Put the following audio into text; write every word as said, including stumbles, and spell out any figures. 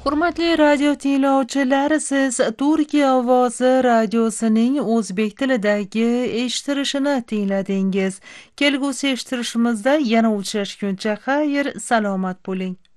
Hurmatli radio tinglovchilar, siz Turkiya ovozi radiosining o'zbek tilidagi eshittirishini tingladingiz. Kelgusi eshittirishimizda yana uchrashguncha xayr, salomat bo'ling.